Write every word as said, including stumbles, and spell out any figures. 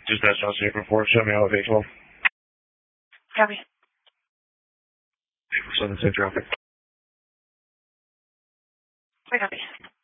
Dispatch on Safer four, show me out of eight twelve. Copy. Seven, same traffic. I copy.